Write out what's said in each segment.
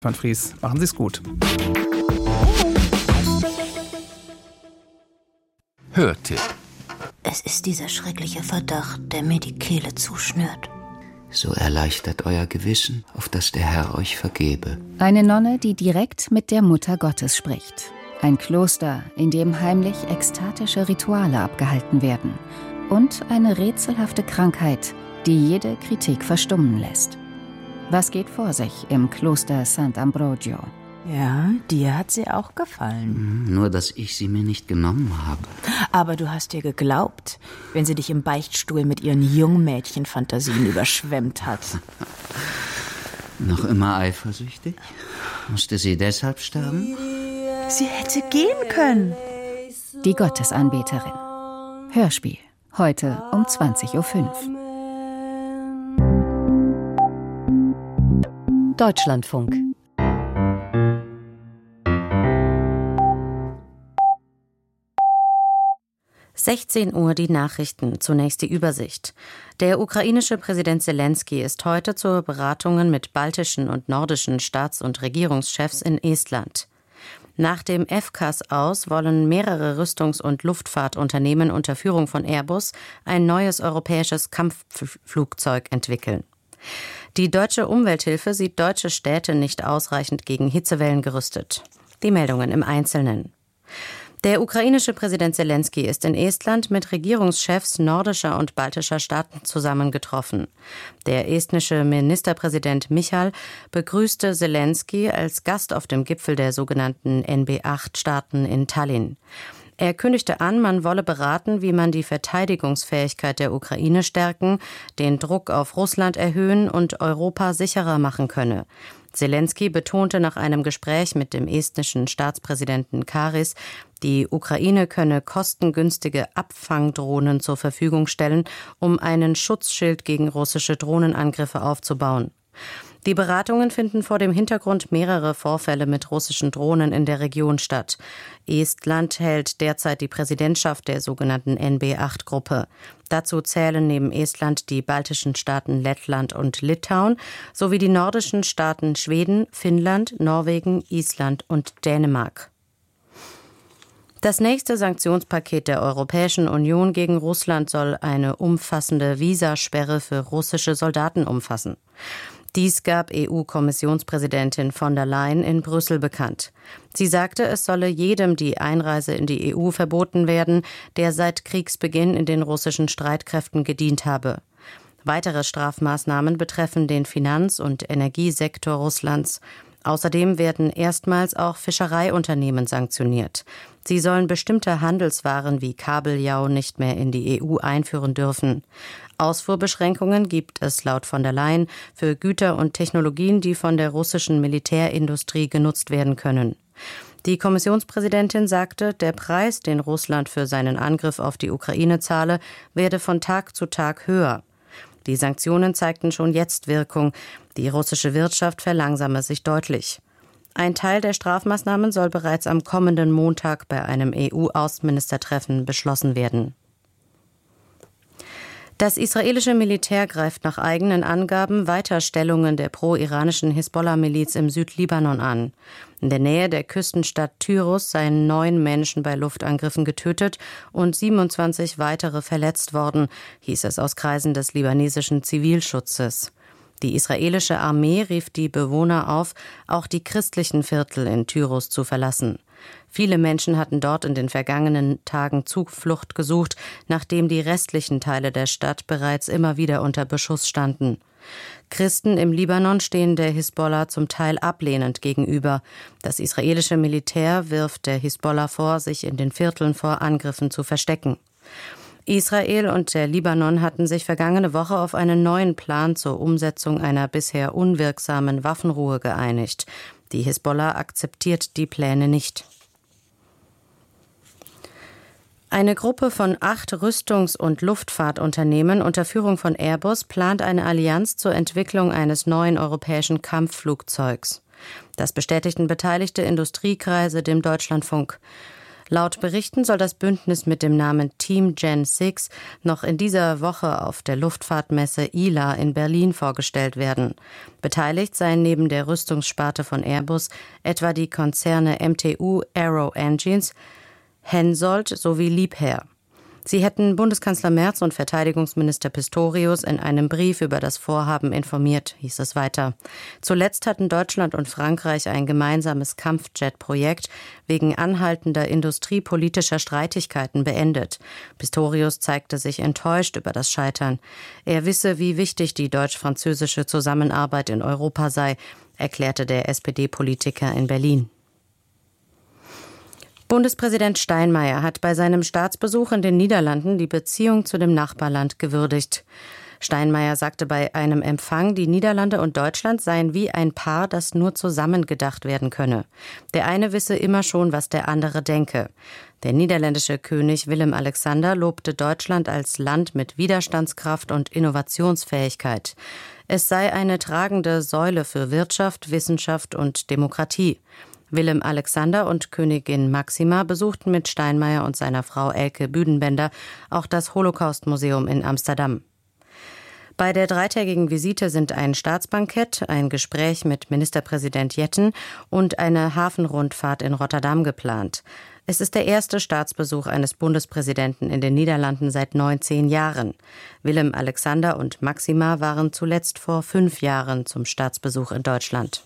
Van Vries, machen Sie es gut. Hörtipp. Es ist dieser schreckliche Verdacht, der mir die Kehle zuschnürt. So erleichtert euer Gewissen, auf dass der Herr euch vergebe. Eine Nonne, die direkt mit der Mutter Gottes spricht. Ein Kloster, in dem heimlich ekstatische Rituale abgehalten werden. Und eine rätselhafte Krankheit, die jede Kritik verstummen lässt. Was geht vor sich im Kloster Sant'Ambrogio? Ja, dir hat sie auch gefallen. Nur, dass ich sie mir nicht genommen habe. Aber du hast ihr geglaubt, wenn sie dich im Beichtstuhl mit ihren Jungmädchenfantasien überschwemmt hat. Noch immer eifersüchtig? Musste sie deshalb sterben? Sie hätte gehen können. Die Gottesanbeterin. Hörspiel. Heute um 20.05 Uhr. Deutschlandfunk. Uhr die Nachrichten, zunächst die Übersicht. Der ukrainische Präsident Selenskyj ist heute zu Beratungen mit baltischen und nordischen Staats- und Regierungschefs in Estland. Nach dem FCAS aus wollen mehrere Rüstungs- und Luftfahrtunternehmen unter Führung von Airbus ein neues europäisches Kampfflugzeug entwickeln. Die deutsche Umwelthilfe sieht deutsche Städte nicht ausreichend gegen Hitzewellen gerüstet. Die Meldungen im Einzelnen. Der ukrainische Präsident Selenskyj ist in Estland mit Regierungschefs nordischer und baltischer Staaten zusammengetroffen. Der estnische Ministerpräsident Michal begrüßte Selenskyj als Gast auf dem Gipfel der sogenannten NB8-Staaten in Tallinn. Er kündigte an, man wolle beraten, wie man die Verteidigungsfähigkeit der Ukraine stärken, den Druck auf Russland erhöhen und Europa sicherer machen könne. Selenskyj betonte nach einem Gespräch mit dem estnischen Staatspräsidenten Karis, die Ukraine könne kostengünstige Abfangdrohnen zur Verfügung stellen, um einen Schutzschild gegen russische Drohnenangriffe aufzubauen. Die Beratungen finden vor dem Hintergrund mehrerer Vorfälle mit russischen Drohnen in der Region statt. Estland hält derzeit die Präsidentschaft der sogenannten NB8-Gruppe. Dazu zählen neben Estland die baltischen Staaten Lettland und Litauen sowie die nordischen Staaten Schweden, Finnland, Norwegen, Island und Dänemark. Das nächste Sanktionspaket der Europäischen Union gegen Russland soll eine umfassende Visasperre für russische Soldaten umfassen. Dies gab EU-Kommissionspräsidentin von der Leyen in Brüssel bekannt. Sie sagte, es solle jedem die Einreise in die EU verboten werden, der seit Kriegsbeginn in den russischen Streitkräften gedient habe. Weitere Strafmaßnahmen betreffen den Finanz- und Energiesektor Russlands. Außerdem werden erstmals auch Fischereiunternehmen sanktioniert. Sie sollen bestimmte Handelswaren wie Kabeljau nicht mehr in die EU einführen dürfen. Ausfuhrbeschränkungen gibt es laut von der Leyen für Güter und Technologien, die von der russischen Militärindustrie genutzt werden können. Die Kommissionspräsidentin sagte, der Preis, den Russland für seinen Angriff auf die Ukraine zahle, werde von Tag zu Tag höher. Die Sanktionen zeigten schon jetzt Wirkung. Die russische Wirtschaft verlangsame sich deutlich. Ein Teil der Strafmaßnahmen soll bereits am kommenden Montag bei einem EU-Außenministertreffen beschlossen werden. Das israelische Militär greift nach eigenen Angaben weiter Stellungen der pro-iranischen Hisbollah-Miliz im Südlibanon an. In der Nähe der Küstenstadt Tyros seien 9 Menschen bei Luftangriffen getötet und 27 weitere verletzt worden, hieß es aus Kreisen des libanesischen Zivilschutzes. Die israelische Armee rief die Bewohner auf, auch die christlichen Viertel in Tyros zu verlassen. Viele Menschen hatten dort in den vergangenen Tagen Zuflucht gesucht, nachdem die restlichen Teile der Stadt bereits immer wieder unter Beschuss standen. Christen im Libanon stehen der Hisbollah zum Teil ablehnend gegenüber. Das israelische Militär wirft der Hisbollah vor, sich in den Vierteln vor Angriffen zu verstecken. Israel und der Libanon hatten sich vergangene Woche auf einen neuen Plan zur Umsetzung einer bisher unwirksamen Waffenruhe geeinigt. Die Hisbollah akzeptiert die Pläne nicht. Eine Gruppe von 8 Rüstungs- und Luftfahrtunternehmen unter Führung von Airbus plant eine Allianz zur Entwicklung eines neuen europäischen Kampfflugzeugs. Das bestätigten beteiligte Industriekreise dem Deutschlandfunk. Laut Berichten soll das Bündnis mit dem Namen Team Gen 6 noch in dieser Woche auf der Luftfahrtmesse ILA in Berlin vorgestellt werden. Beteiligt seien neben der Rüstungssparte von Airbus etwa die Konzerne MTU Aero Engines, Hensoldt sowie Liebherr. Sie hätten Bundeskanzler Merz und Verteidigungsminister Pistorius in einem Brief über das Vorhaben informiert, hieß es weiter. Zuletzt hatten Deutschland und Frankreich ein gemeinsames Kampfjet-Projekt wegen anhaltender industriepolitischer Streitigkeiten beendet. Pistorius zeigte sich enttäuscht über das Scheitern. Er wisse, wie wichtig die deutsch-französische Zusammenarbeit in Europa sei, erklärte der SPD-Politiker in Berlin. Bundespräsident Steinmeier hat bei seinem Staatsbesuch in den Niederlanden die Beziehung zu dem Nachbarland gewürdigt. Steinmeier sagte bei einem Empfang, die Niederlande und Deutschland seien wie ein Paar, das nur zusammen gedacht werden könne. Der eine wisse immer schon, was der andere denke. Der niederländische König Willem-Alexander lobte Deutschland als Land mit Widerstandskraft und Innovationsfähigkeit. Es sei eine tragende Säule für Wirtschaft, Wissenschaft und Demokratie. Willem-Alexander und Königin Máxima besuchten mit Steinmeier und seiner Frau Elke Büdenbender auch das Holocaust-Museum in Amsterdam. Bei der dreitägigen Visite sind ein Staatsbankett, ein Gespräch mit Ministerpräsident Jetten und eine Hafenrundfahrt in Rotterdam geplant. Es ist der erste Staatsbesuch eines Bundespräsidenten in den Niederlanden seit 19 Jahren. Willem-Alexander und Máxima waren zuletzt vor 5 Jahren zum Staatsbesuch in Deutschland.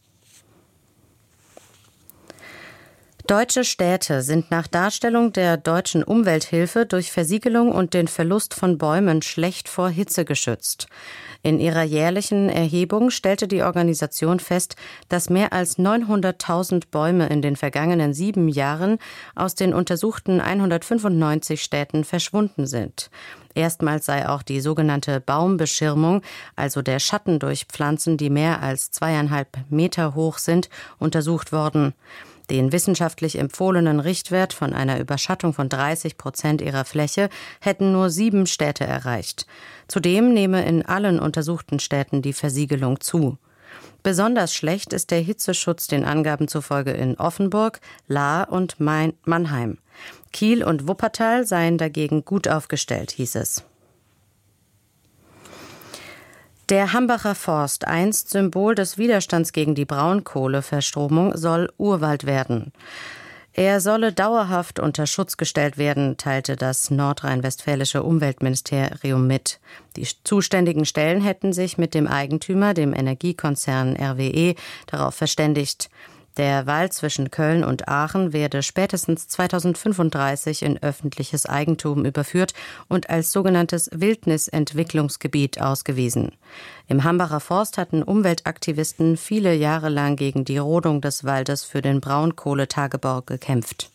Deutsche Städte sind nach Darstellung der deutschen Umwelthilfe durch Versiegelung und den Verlust von Bäumen schlecht vor Hitze geschützt. In ihrer jährlichen Erhebung stellte die Organisation fest, dass mehr als 900.000 Bäume in den vergangenen 7 Jahren aus den untersuchten 195 Städten verschwunden sind. Erstmals sei auch die sogenannte Baumbeschirmung, also der Schatten durch Pflanzen, die mehr als 2,5 Meter hoch sind, untersucht worden. Den wissenschaftlich empfohlenen Richtwert von einer Überschattung von 30% ihrer Fläche hätten nur 7 Städte erreicht. Zudem nehme in allen untersuchten Städten die Versiegelung zu. Besonders schlecht ist der Hitzeschutz den Angaben zufolge in Offenburg, Lahr und Mannheim. Kiel und Wuppertal seien dagegen gut aufgestellt, hieß es. Der Hambacher Forst, einst Symbol des Widerstands gegen die Braunkohleverstromung, soll Urwald werden. Er solle dauerhaft unter Schutz gestellt werden, teilte das nordrhein-westfälische Umweltministerium mit. Die zuständigen Stellen hätten sich mit dem Eigentümer, dem Energiekonzern RWE, darauf verständigt. Der Wald zwischen Köln und Aachen werde spätestens 2035 in öffentliches Eigentum überführt und als sogenanntes Wildnisentwicklungsgebiet ausgewiesen. Im Hambacher Forst hatten Umweltaktivisten viele Jahre lang gegen die Rodung des Waldes für den Braunkohletagebau gekämpft.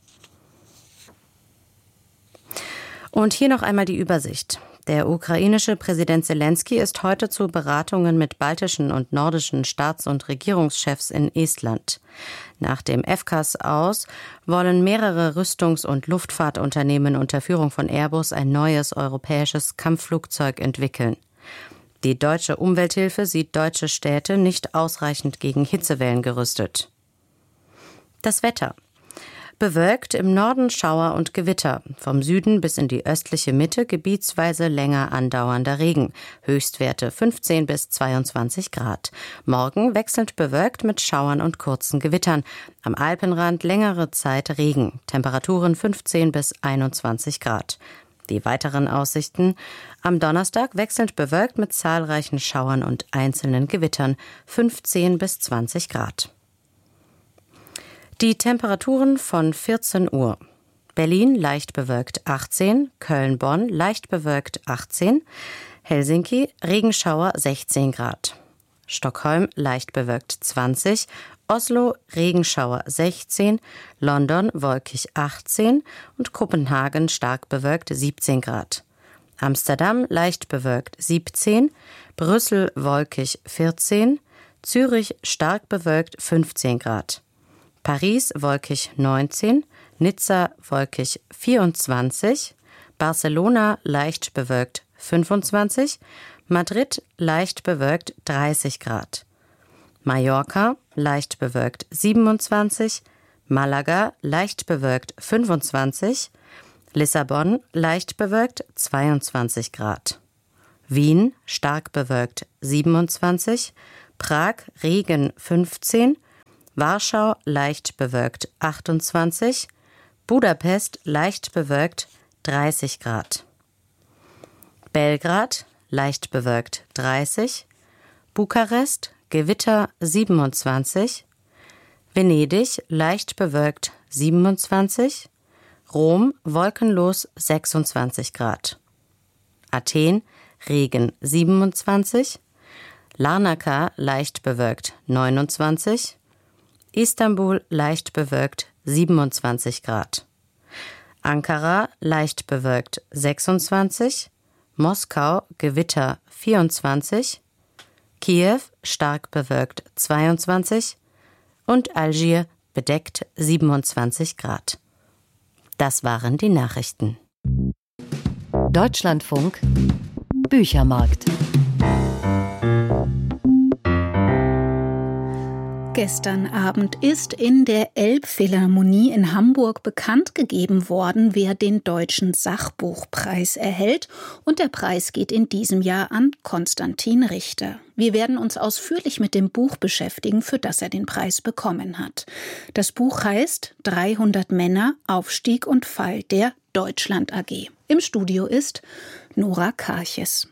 Und hier noch einmal die Übersicht. Der ukrainische Präsident Selenskyj ist heute zu Beratungen mit baltischen und nordischen Staats- und Regierungschefs in Estland. Nach dem FCAS aus wollen mehrere Rüstungs- und Luftfahrtunternehmen unter Führung von Airbus ein neues europäisches Kampfflugzeug entwickeln. Die deutsche Umwelthilfe sieht deutsche Städte nicht ausreichend gegen Hitzewellen gerüstet. Das Wetter. Bewölkt, im Norden Schauer und Gewitter. Vom Süden bis in die östliche Mitte gebietsweise länger andauernder Regen. Höchstwerte 15 bis 22 Grad. Morgen wechselnd bewölkt mit Schauern und kurzen Gewittern. Am Alpenrand längere Zeit Regen. Temperaturen 15 bis 21 Grad. Die weiteren Aussichten: am Donnerstag wechselnd bewölkt mit zahlreichen Schauern und einzelnen Gewittern. 15 bis 20 Grad. Die Temperaturen von 14 Uhr. Berlin leicht bewölkt 18, Köln-Bonn leicht bewölkt 18, Helsinki Regenschauer 16 Grad, Stockholm leicht bewölkt 20, Oslo Regenschauer 16, London wolkig 18 und Kopenhagen stark bewölkt 17 Grad. Amsterdam leicht bewölkt 17, Brüssel wolkig 14, Zürich stark bewölkt 15 Grad. Paris wolkig 19, Nizza wolkig 24, Barcelona leicht bewölkt 25, Madrid leicht bewölkt 30 Grad, Mallorca leicht bewölkt 27, Malaga leicht bewölkt 25, Lissabon leicht bewölkt 22 Grad. Wien stark bewölkt 27, Prag Regen 15, Warschau leicht bewölkt 28, Budapest leicht bewölkt 30 Grad. Belgrad leicht bewölkt 30, Bukarest Gewitter 27, Venedig leicht bewölkt 27, Rom wolkenlos 26 Grad. Athen Regen 27, Larnaca leicht bewölkt 29, Istanbul leicht bewölkt 27 Grad. Ankara leicht bewölkt 26, Moskau Gewitter 24, Kiew stark bewölkt 22 und Algier bedeckt 27 Grad. Das waren die Nachrichten. Deutschlandfunk Büchermarkt. Gestern Abend ist in der Elbphilharmonie in Hamburg bekannt gegeben worden, wer den Deutschen Sachbuchpreis erhält. Und der Preis geht in diesem Jahr an Konstantin Richter. Wir werden uns ausführlich mit dem Buch beschäftigen, für das er den Preis bekommen hat. Das Buch heißt 300 Männer, Aufstieg und Fall der Deutschland AG. Im Studio ist Nora Karches.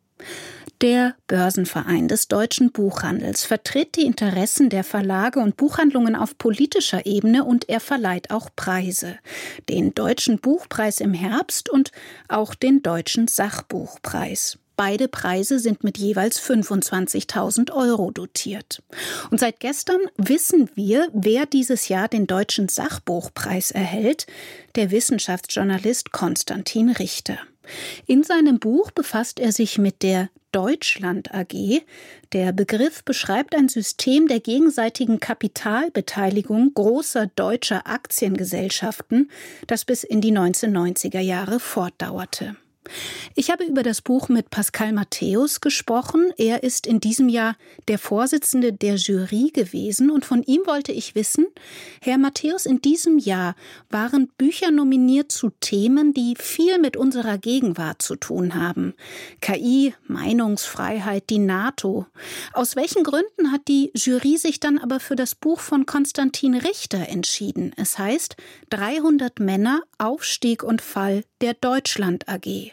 Der Börsenverein des deutschen Buchhandels vertritt die Interessen der Verlage und Buchhandlungen auf politischer Ebene und er verleiht auch Preise. Den Deutschen Buchpreis im Herbst und auch den Deutschen Sachbuchpreis. Beide Preise sind mit jeweils 25.000 € dotiert. Und seit gestern wissen wir, wer dieses Jahr den Deutschen Sachbuchpreis erhält: der Wissenschaftsjournalist Konstantin Richter. In seinem Buch befasst er sich mit der Deutschland AG. Der Begriff beschreibt ein System der gegenseitigen Kapitalbeteiligung großer deutscher Aktiengesellschaften, das bis in die 1990er Jahre fortdauerte. Ich habe über das Buch mit Pascal Matthäus gesprochen. Er ist in diesem Jahr der Vorsitzende der Jury gewesen und von ihm wollte ich wissen, Herr Matthäus, in diesem Jahr waren Bücher nominiert zu Themen, die viel mit unserer Gegenwart zu tun haben. KI, Meinungsfreiheit, die NATO. Aus welchen Gründen hat die Jury sich dann aber für das Buch von Konstantin Richter entschieden? Es heißt 300 Männer, Aufstieg und Fall der Deutschland AG.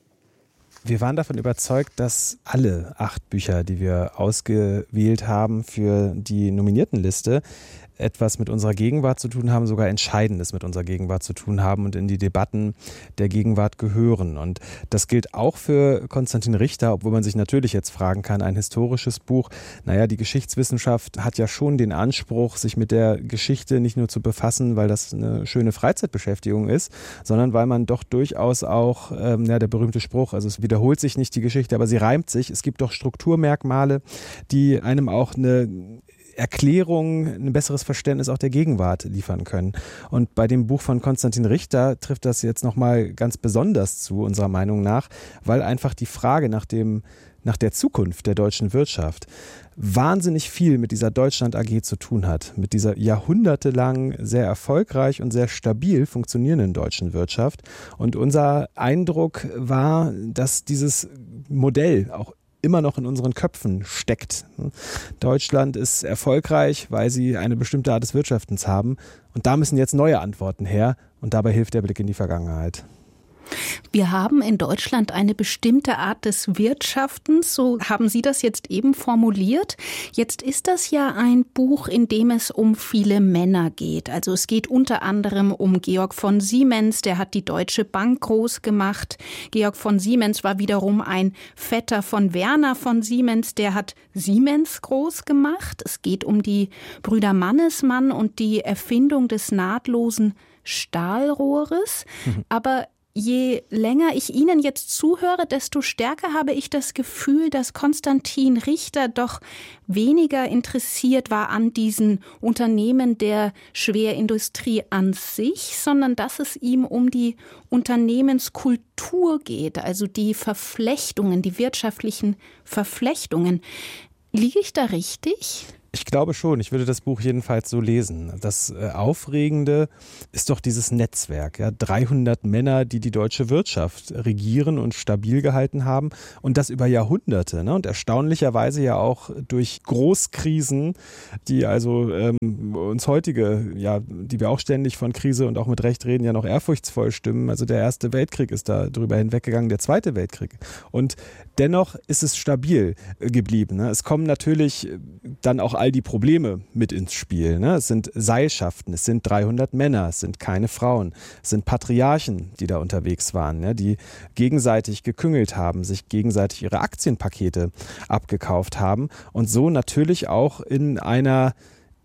Wir waren davon überzeugt, dass alle 8 Bücher, die wir ausgewählt haben für die Nominiertenliste, etwas mit unserer Gegenwart zu tun haben, sogar Entscheidendes mit unserer Gegenwart zu tun haben und in die Debatten der Gegenwart gehören. Und das gilt auch für Konstantin Richter, obwohl man sich natürlich jetzt fragen kann, ein historisches Buch. Naja, die Geschichtswissenschaft hat ja schon den Anspruch, sich mit der Geschichte nicht nur zu befassen, weil das eine schöne Freizeitbeschäftigung ist, sondern weil man doch durchaus auch, der berühmte Spruch, also es wiederholt sich nicht die Geschichte, aber sie reimt sich. Es gibt doch Strukturmerkmale, die einem auch eine Erklärung, ein besseres Verständnis auch der Gegenwart liefern können. Und bei dem Buch von Konstantin Richter trifft das jetzt nochmal ganz besonders zu, unserer Meinung nach, weil einfach die Frage nach der Zukunft der deutschen Wirtschaft wahnsinnig viel mit dieser Deutschland AG zu tun hat, mit dieser jahrhundertelang sehr erfolgreich und sehr stabil funktionierenden deutschen Wirtschaft. Und unser Eindruck war, dass dieses Modell auch immer noch in unseren Köpfen steckt. Deutschland ist erfolgreich, weil sie eine bestimmte Art des Wirtschaftens haben. Und da müssen jetzt neue Antworten her. Und dabei hilft der Blick in die Vergangenheit. Wir haben in Deutschland eine bestimmte Art des Wirtschaftens, so haben Sie das jetzt eben formuliert. Jetzt ist das ja ein Buch, in dem es um viele Männer geht. Also es geht unter anderem um Georg von Siemens, der hat die Deutsche Bank groß gemacht. Georg von Siemens war wiederum ein Vetter von Werner von Siemens, der hat Siemens groß gemacht. Es geht um die Brüder Mannesmann und die Erfindung des nahtlosen Stahlrohres. Aber je länger ich Ihnen jetzt zuhöre, desto stärker habe ich das Gefühl, dass Konstantin Richter doch weniger interessiert war an diesen Unternehmen der Schwerindustrie an sich, sondern dass es ihm um die Unternehmenskultur geht, also die Verflechtungen, die wirtschaftlichen Verflechtungen. Liege ich da richtig? Ich glaube schon, ich würde das Buch jedenfalls so lesen. Das Aufregende ist doch dieses Netzwerk. Ja? 300 Männer, die deutsche Wirtschaft regieren und stabil gehalten haben und das über Jahrhunderte. Ne? Und erstaunlicherweise ja auch durch Großkrisen, die also uns heutige, ja, die wir auch ständig von Krise und auch mit Recht reden, ja noch ehrfurchtsvoll stimmen. Also der Erste Weltkrieg ist da drüber hinweggegangen, der Zweite Weltkrieg. Und dennoch ist es stabil geblieben. Ne? Es kommen natürlich dann auch all die Probleme mit ins Spiel. Ne? Es sind Seilschaften, es sind 300 Männer, es sind keine Frauen, es sind Patriarchen, die da unterwegs waren, ne? Die gegenseitig geküngelt haben, sich gegenseitig ihre Aktienpakete abgekauft haben und so natürlich auch in einer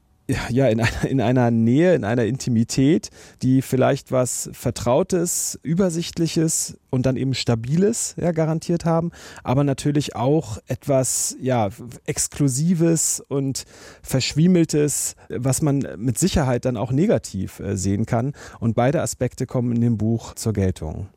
Nähe, in einer Intimität, die vielleicht was Vertrautes, Übersichtliches und dann eben Stabiles garantiert haben, aber natürlich auch etwas Exklusives und Verschwiemeltes, was man mit Sicherheit dann auch negativ sehen kann. Und beide Aspekte kommen in dem Buch zur Geltung.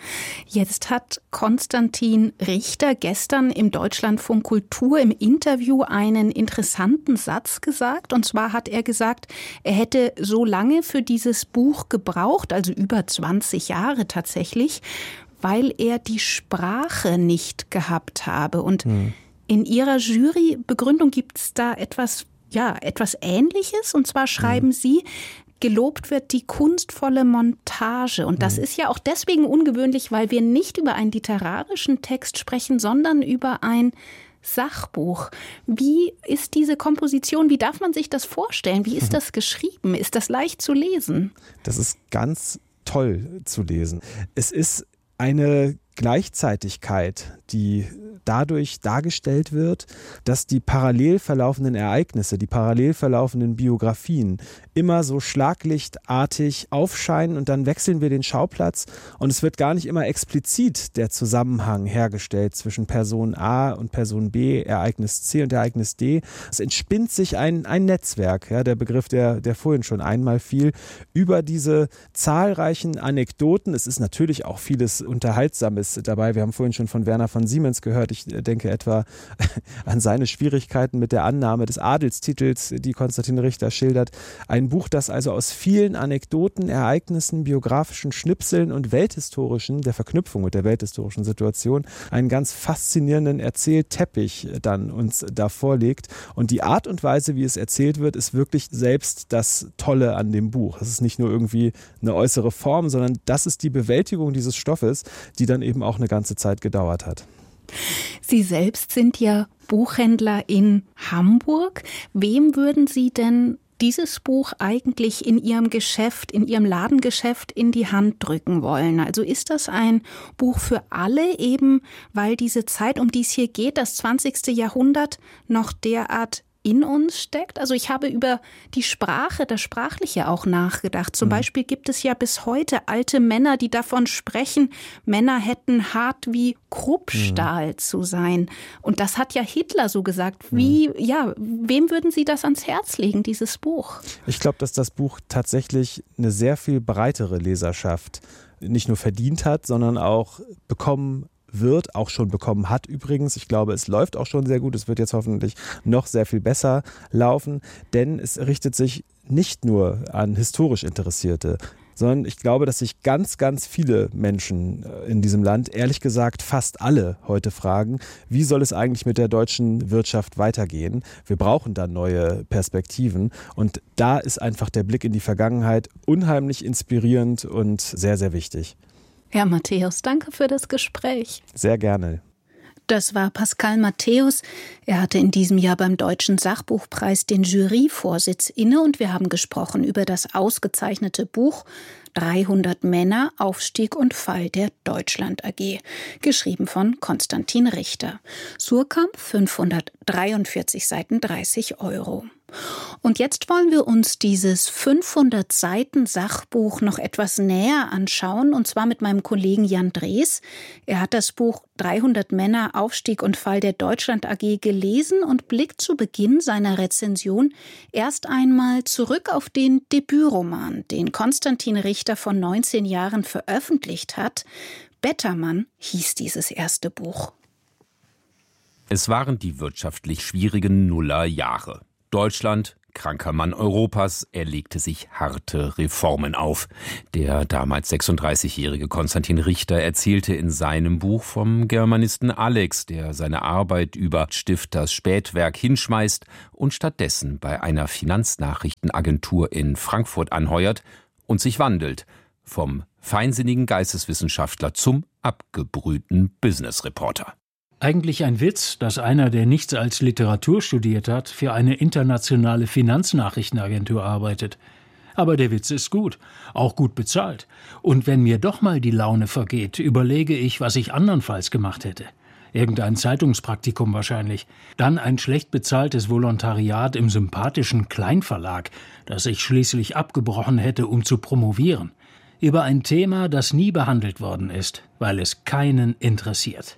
Jetzt hat Konstantin Richter gestern im Deutschlandfunk Kultur im Interview einen interessanten Satz gesagt. Und zwar hat er gesagt, er hätte so lange für dieses Buch gebraucht, also über 20 Jahre tatsächlich, weil er die Sprache nicht gehabt habe. Und in Ihrer Jurybegründung gibt es da etwas Ähnliches. Und zwar schreiben Sie, gelobt wird die kunstvolle Montage. Und das ist ja auch deswegen ungewöhnlich, weil wir nicht über einen literarischen Text sprechen, sondern über ein Sachbuch. Wie ist diese Komposition? Wie darf man sich das vorstellen? Wie ist das geschrieben? Ist das leicht zu lesen? Das ist ganz toll zu lesen. Es ist eine Gleichzeitigkeit, die dadurch dargestellt wird, dass die parallel verlaufenden Ereignisse, die parallel verlaufenden Biografien immer so schlaglichtartig aufscheinen und dann wechseln wir den Schauplatz und es wird gar nicht immer explizit der Zusammenhang hergestellt zwischen Person A und Person B, Ereignis C und Ereignis D. Es entspinnt sich ein Netzwerk, der Begriff, der vorhin schon einmal fiel, über diese zahlreichen Anekdoten. Es ist natürlich auch vieles Unterhaltsames dabei. Wir haben vorhin schon von Werner von Siemens gehört. Ich denke etwa an seine Schwierigkeiten mit der Annahme des Adelstitels, die Konstantin Richter schildert. Ein Buch, das also aus vielen Anekdoten, Ereignissen, biografischen Schnipseln und welthistorischen, der Verknüpfung mit der welthistorischen Situation, einen ganz faszinierenden Erzählteppich dann uns da vorlegt. Und die Art und Weise, wie es erzählt wird, ist wirklich selbst das Tolle an dem Buch. Es ist nicht nur irgendwie eine äußere Form, sondern das ist die Bewältigung dieses Stoffes, die dann eben auch eine ganze Zeit gedauert hat. Sie selbst sind ja Buchhändler in Hamburg. Wem würden Sie denn dieses Buch eigentlich in Ihrem Geschäft, in Ihrem Ladengeschäft in die Hand drücken wollen? Also ist das ein Buch für alle, eben weil diese Zeit, um die es hier geht, das 20. Jahrhundert, noch derart in uns steckt? Also ich habe über die Sprache, das Sprachliche auch nachgedacht. Zum Beispiel gibt es ja bis heute alte Männer, die davon sprechen, Männer hätten hart wie Kruppstahl zu sein. Und das hat ja Hitler so gesagt. Wem würden Sie das ans Herz legen, dieses Buch? Ich glaube, dass das Buch tatsächlich eine sehr viel breitere Leserschaft nicht nur verdient hat, sondern auch auch schon bekommen hat übrigens. Ich glaube, es läuft auch schon sehr gut. Es wird jetzt hoffentlich noch sehr viel besser laufen, denn es richtet sich nicht nur an historisch Interessierte, sondern ich glaube, dass sich ganz, ganz viele Menschen in diesem Land, ehrlich gesagt fast alle, heute fragen, wie soll es eigentlich mit der deutschen Wirtschaft weitergehen? Wir brauchen da neue Perspektiven und da ist einfach der Blick in die Vergangenheit unheimlich inspirierend und sehr, sehr wichtig. Herr Matthäus, danke für das Gespräch. Sehr gerne. Das war Pascal Matthäus. Er hatte in diesem Jahr beim Deutschen Sachbuchpreis den Juryvorsitz inne und wir haben gesprochen über das ausgezeichnete Buch 300 Männer, Aufstieg und Fall der Deutschland AG, geschrieben von Konstantin Richter. Surkamp, 543 Seiten, 30 €. Und jetzt wollen wir uns dieses 500 Seiten Sachbuch noch etwas näher anschauen, und zwar mit meinem Kollegen Jan Drees. Er hat das Buch 300 Männer, Aufstieg und Fall der Deutschland AG gelesen und blickt zu Beginn seiner Rezension erst einmal zurück auf den Debütroman, den Konstantin Richter vor 19 Jahren veröffentlicht hat. Bettermann hieß dieses erste Buch. Es waren die wirtschaftlich schwierigen Nullerjahre. Deutschland, kranker Mann Europas, er legte sich harte Reformen auf. Der damals 36-jährige Konstantin Richter erzählte in seinem Buch vom Germanisten Alex, der seine Arbeit über Stifters Spätwerk hinschmeißt und stattdessen bei einer Finanznachrichtenagentur in Frankfurt anheuert und sich wandelt, vom feinsinnigen Geisteswissenschaftler zum abgebrühten Business-Reporter. Eigentlich ein Witz, dass einer, der nichts als Literatur studiert hat, für eine internationale Finanznachrichtenagentur arbeitet. Aber der Witz ist gut, auch gut bezahlt. Und wenn mir doch mal die Laune vergeht, überlege ich, was ich andernfalls gemacht hätte. Irgendein Zeitungspraktikum wahrscheinlich. Dann ein schlecht bezahltes Volontariat im sympathischen Kleinverlag, das ich schließlich abgebrochen hätte, um zu promovieren. Über ein Thema, das nie behandelt worden ist, weil es keinen interessiert.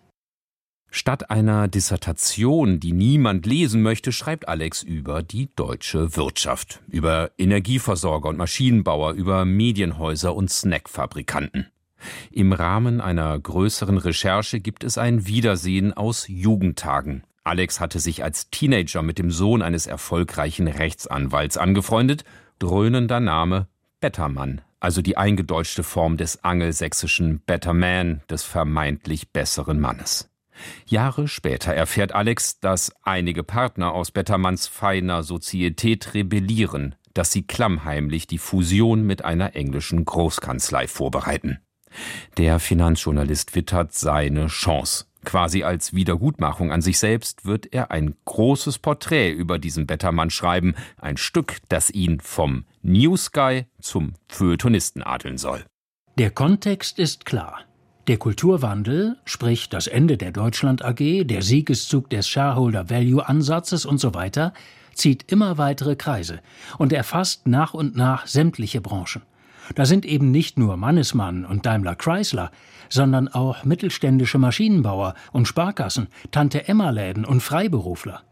Statt einer Dissertation, die niemand lesen möchte, schreibt Alex über die deutsche Wirtschaft, über Energieversorger und Maschinenbauer, über Medienhäuser und Snackfabrikanten. Im Rahmen einer größeren Recherche gibt es ein Wiedersehen aus Jugendtagen. Alex hatte sich als Teenager mit dem Sohn eines erfolgreichen Rechtsanwalts angefreundet, dröhnender Name Bettermann, also die eingedeutschte Form des angelsächsischen Better Man, des vermeintlich besseren Mannes. Jahre später erfährt Alex, dass einige Partner aus Bettermanns feiner Sozietät rebellieren, dass sie klammheimlich die Fusion mit einer englischen Großkanzlei vorbereiten. Der Finanzjournalist wittert seine Chance. Quasi als Wiedergutmachung an sich selbst wird er ein großes Porträt über diesen Bettermann schreiben, ein Stück, das ihn vom Newsguy zum Feuilletonisten adeln soll. Der Kontext ist klar. Der Kulturwandel, sprich das Ende der Deutschland AG, der Siegeszug des Shareholder-Value-Ansatzes und so weiter, zieht immer weitere Kreise und erfasst nach und nach sämtliche Branchen. Da sind eben nicht nur Mannesmann und Daimler Chrysler, sondern auch mittelständische Maschinenbauer und Sparkassen, Tante-Emma-Läden und Freiberufler.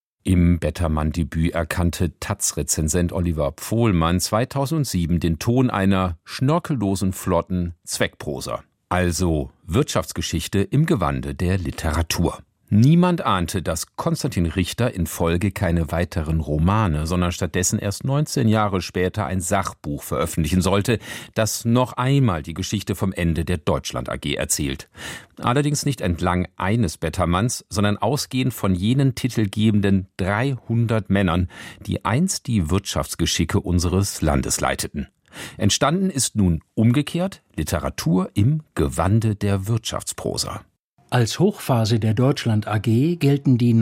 Im Bettermann-Debüt erkannte taz-Rezensent Oliver Pohlmann 2007 den Ton einer schnörkellosen, flotten Zweckprosa. Also Wirtschaftsgeschichte im Gewande der Literatur. Niemand ahnte, dass Konstantin Richter in Folge keine weiteren Romane, sondern stattdessen erst 19 Jahre später ein Sachbuch veröffentlichen sollte, das noch einmal die Geschichte vom Ende der Deutschland AG erzählt. Allerdings nicht entlang eines Bettermanns, sondern ausgehend von jenen titelgebenden 300 Männern, die einst die Wirtschaftsgeschicke unseres Landes leiteten. Entstanden ist nun umgekehrt Literatur im Gewande der Wirtschaftsprosa. Als Hochphase der Deutschland AG gelten die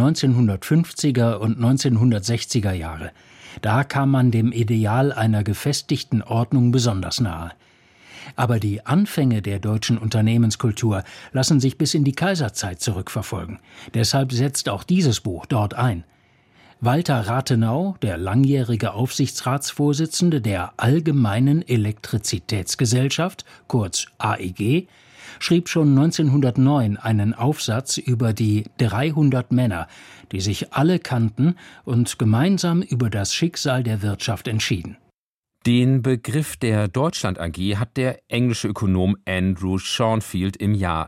1950er und 1960er Jahre. Da kam man dem Ideal einer gefestigten Ordnung besonders nahe. Aber die Anfänge der deutschen Unternehmenskultur lassen sich bis in die Kaiserzeit zurückverfolgen. Deshalb setzt auch dieses Buch dort ein. Walter Rathenau, der langjährige Aufsichtsratsvorsitzende der Allgemeinen Elektrizitätsgesellschaft, kurz AEG, schrieb schon 1909 einen Aufsatz über die 300 Männer, die sich alle kannten und gemeinsam über das Schicksal der Wirtschaft entschieden. Den Begriff der Deutschland AG hat der englische Ökonom Andrew Schonfield im Jahr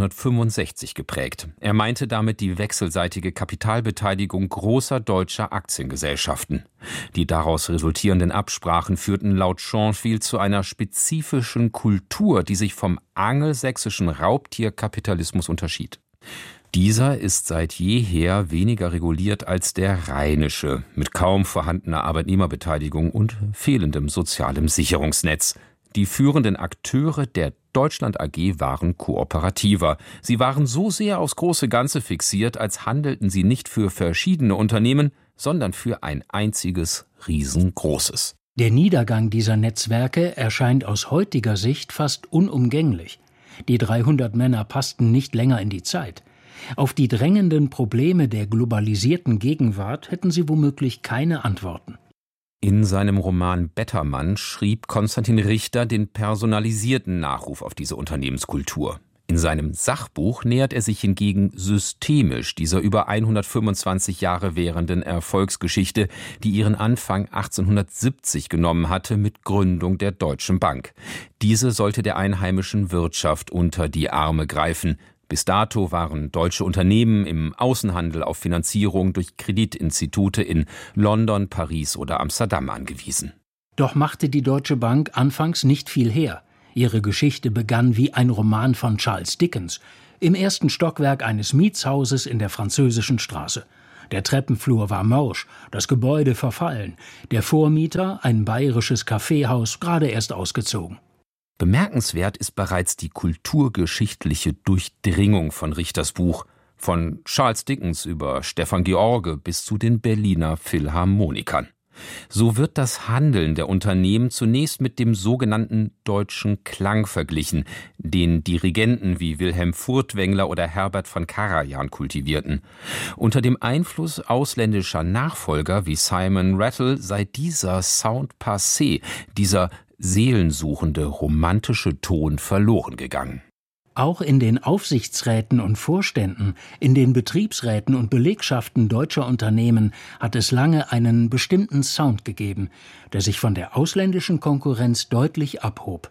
1965 geprägt. Er meinte damit die wechselseitige Kapitalbeteiligung großer deutscher Aktiengesellschaften. Die daraus resultierenden Absprachen führten laut Schonfield zu einer spezifischen Kultur, die sich vom angelsächsischen Raubtierkapitalismus unterschied. Dieser ist seit jeher weniger reguliert als der rheinische, mit kaum vorhandener Arbeitnehmerbeteiligung und fehlendem sozialem Sicherungsnetz. Die führenden Akteure der Deutschland AG waren kooperativer. Sie waren so sehr aufs große Ganze fixiert, als handelten sie nicht für verschiedene Unternehmen, sondern für ein einziges, riesengroßes. Der Niedergang dieser Netzwerke erscheint aus heutiger Sicht fast unumgänglich. Die 300 Männer passten nicht länger in die Zeit. Auf die drängenden Probleme der globalisierten Gegenwart hätten sie womöglich keine Antworten. In seinem Roman Bettermann schrieb Konstantin Richter den personalisierten Nachruf auf diese Unternehmenskultur. In seinem Sachbuch nähert er sich hingegen systemisch dieser über 125 Jahre währenden Erfolgsgeschichte, die ihren Anfang 1870 genommen hatte mit Gründung der Deutschen Bank. Diese sollte der einheimischen Wirtschaft unter die Arme greifen. Bis dato waren deutsche Unternehmen im Außenhandel auf Finanzierung durch Kreditinstitute in London, Paris oder Amsterdam angewiesen. Doch machte die Deutsche Bank anfangs nicht viel her. Ihre Geschichte begann wie ein Roman von Charles Dickens, im ersten Stockwerk eines Mietshauses in der französischen Straße. Der Treppenflur war morsch, das Gebäude verfallen, der Vormieter, ein bayerisches Kaffeehaus, gerade erst ausgezogen. Bemerkenswert ist bereits die kulturgeschichtliche Durchdringung von Richters Buch, von Charles Dickens über Stefan George bis zu den Berliner Philharmonikern. So wird das Handeln der Unternehmen zunächst mit dem sogenannten deutschen Klang verglichen, den Dirigenten wie Wilhelm Furtwängler oder Herbert von Karajan kultivierten. Unter dem Einfluss ausländischer Nachfolger wie Simon Rattle sei dieser Sound passé, dieser seelensuchende, romantische Ton verloren gegangen. Auch in den Aufsichtsräten und Vorständen, in den Betriebsräten und Belegschaften deutscher Unternehmen hat es lange einen bestimmten Sound gegeben, der sich von der ausländischen Konkurrenz deutlich abhob.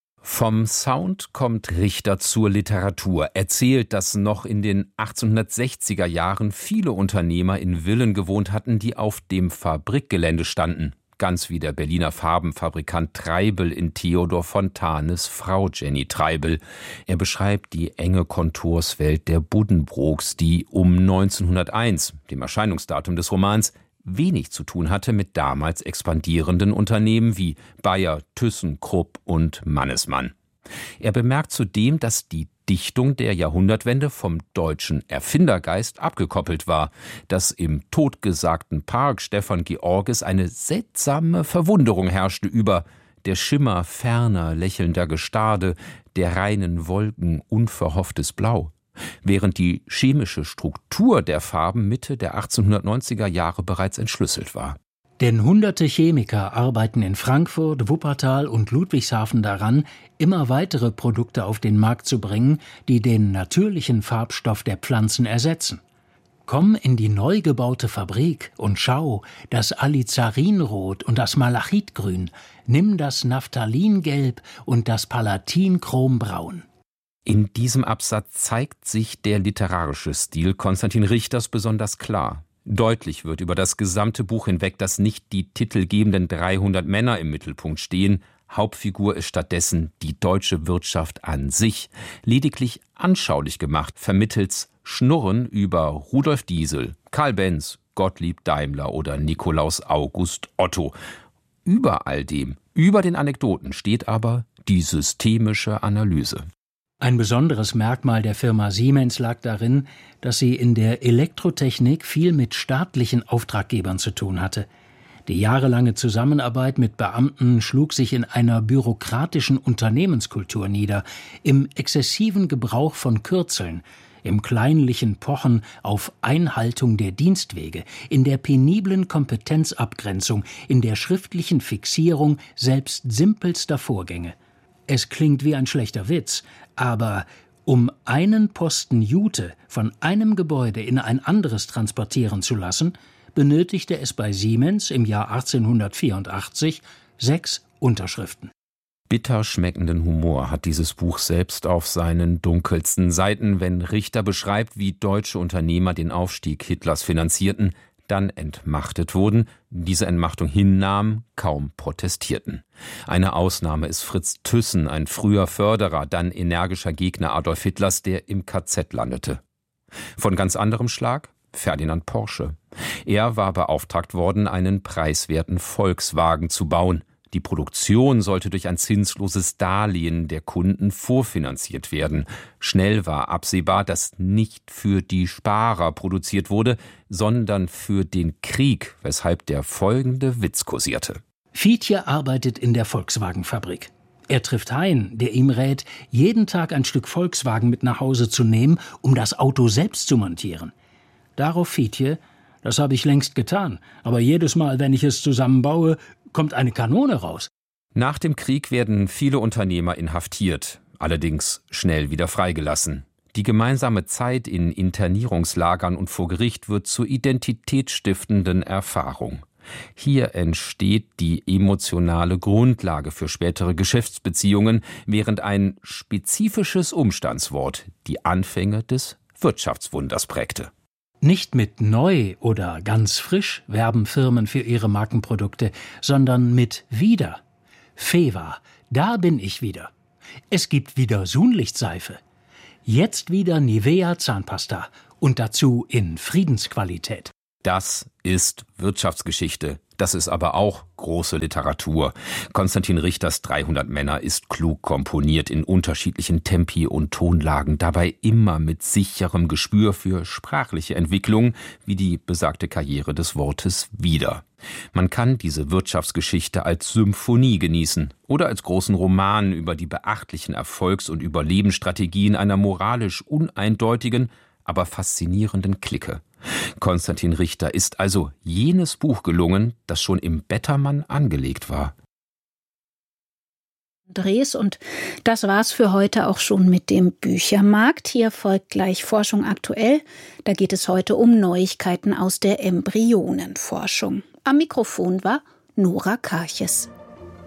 Vom Sound kommt Richter zur Literatur, erzählt, dass noch in den 1860er Jahren viele Unternehmer in Villen gewohnt hatten, die auf dem Fabrikgelände standen. Ganz wie der Berliner Farbenfabrikant Treibel in Theodor Fontanes Frau Jenny Treibel. Er beschreibt die enge Konturswelt der Buddenbrooks, die um 1901, dem Erscheinungsdatum des Romans, wenig zu tun hatte mit damals expandierenden Unternehmen wie Bayer, ThyssenKrupp und Mannesmann. Er bemerkt zudem, dass die Dichtung der Jahrhundertwende vom deutschen Erfindergeist abgekoppelt war, dass im totgesagten Park Stefan Georges eine seltsame Verwunderung herrschte über der Schimmer ferner lächelnder Gestade, der reinen Wolken unverhofftes Blau, während die chemische Struktur der Farben Mitte der 1890er Jahre bereits entschlüsselt war. Denn hunderte Chemiker arbeiten in Frankfurt, Wuppertal und Ludwigshafen daran, immer weitere Produkte auf den Markt zu bringen, die den natürlichen Farbstoff der Pflanzen ersetzen. Komm in die neu gebaute Fabrik und schau, das Alizarinrot und das Malachitgrün, nimm das Naphthalingelb und das Palatinchромbraun. In diesem Absatz zeigt sich der literarische Stil Konstantin Richters besonders klar. Deutlich wird über das gesamte Buch hinweg, dass nicht die titelgebenden 300 Männer im Mittelpunkt stehen. Hauptfigur ist stattdessen die deutsche Wirtschaft an sich, lediglich anschaulich gemacht, vermittels Schnurren über Rudolf Diesel, Karl Benz, Gottlieb Daimler oder Nikolaus August Otto. Über all dem, über den Anekdoten steht aber die systemische Analyse. Ein besonderes Merkmal der Firma Siemens lag darin, dass sie in der Elektrotechnik viel mit staatlichen Auftraggebern zu tun hatte. Die jahrelange Zusammenarbeit mit Beamten schlug sich in einer bürokratischen Unternehmenskultur nieder, im exzessiven Gebrauch von Kürzeln, im kleinlichen Pochen auf Einhaltung der Dienstwege, in der peniblen Kompetenzabgrenzung, in der schriftlichen Fixierung selbst simpelster Vorgänge. Es klingt wie ein schlechter Witz, aber um einen Posten Jute von einem Gebäude in ein anderes transportieren zu lassen, benötigte es bei Siemens im Jahr 1884 6 Unterschriften. Bitter schmeckenden Humor hat dieses Buch selbst auf seinen dunkelsten Seiten, wenn Richter beschreibt, wie deutsche Unternehmer den Aufstieg Hitlers finanzierten, dann entmachtet wurden, diese Entmachtung hinnahmen, kaum protestierten. Eine Ausnahme ist Fritz Thyssen, ein früher Förderer, dann energischer Gegner Adolf Hitlers, der im KZ landete. Von ganz anderem Schlag Ferdinand Porsche. Er war beauftragt worden, einen preiswerten Volkswagen zu bauen. Die Produktion sollte durch ein zinsloses Darlehen der Kunden vorfinanziert werden. Schnell war absehbar, dass nicht für die Sparer produziert wurde, sondern für den Krieg, weshalb der folgende Witz kursierte. Fiedje arbeitet in der Volkswagenfabrik. Er trifft Hein, der ihm rät, jeden Tag ein Stück Volkswagen mit nach Hause zu nehmen, um das Auto selbst zu montieren. Darauf Fiedje: Das habe ich längst getan, aber jedes Mal, wenn ich es zusammenbaue, kommt eine Kanone raus. Nach dem Krieg werden viele Unternehmer inhaftiert, allerdings schnell wieder freigelassen. Die gemeinsame Zeit in Internierungslagern und vor Gericht wird zur identitätsstiftenden Erfahrung. Hier entsteht die emotionale Grundlage für spätere Geschäftsbeziehungen, während ein spezifisches Umstandswort die Anfänge des Wirtschaftswunders prägte. Nicht mit neu oder ganz frisch werben Firmen für ihre Markenprodukte, sondern mit wieder. Feva, da bin ich wieder. Es gibt wieder Sunlichtseife. Jetzt wieder Nivea Zahnpasta und dazu in Friedensqualität. Das ist Wirtschaftsgeschichte. Das ist aber auch große Literatur. Konstantin Richters 300 Männer ist klug komponiert in unterschiedlichen Tempi und Tonlagen, dabei immer mit sicherem Gespür für sprachliche Entwicklung, wie die besagte Karriere des Wortes wieder. Man kann diese Wirtschaftsgeschichte als Symphonie genießen oder als großen Roman über die beachtlichen Erfolgs- und Überlebensstrategien einer moralisch uneindeutigen, aber faszinierenden Clique. Konstantin Richter ist also jenes Buch gelungen, das schon im Bettermann angelegt war. Dres, und das war's für heute auch schon mit dem Büchermarkt. Hier folgt gleich Forschung aktuell. Da geht es heute um Neuigkeiten aus der Embryonenforschung. Am Mikrofon war Nora Karches.